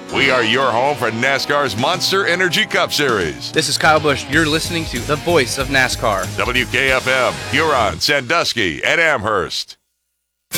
We are your home for NASCAR's Monster Energy Cup Series. This is Kyle Busch. You're listening to the voice of NASCAR. WKFM, Huron, Sandusky, and Amherst.